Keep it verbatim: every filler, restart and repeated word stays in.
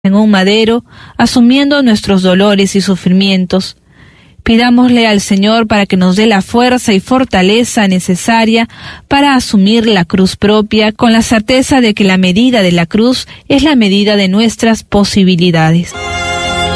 en un madero, asumiendo nuestros dolores y sufrimientos. Pidámosle al Señor para que nos dé la fuerza y fortaleza necesaria para asumir la cruz propia, con la certeza de que la medida de la cruz es la medida de nuestras posibilidades.